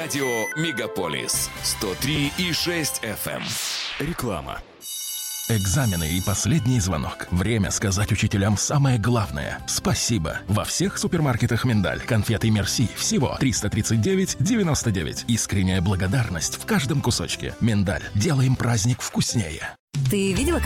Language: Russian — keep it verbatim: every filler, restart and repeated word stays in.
Радио Мегаполис сто три и шесть эф эм. Реклама. Экзамены и последний звонок. Время сказать учителям самое главное. Спасибо. Во всех супермаркетах «Миндаль». Конфеты «Мерси» всего триста тридцать девять девяносто девять. Искренняя благодарность в каждом кусочке. «Миндаль». Делаем праздник вкуснее. Ты видела,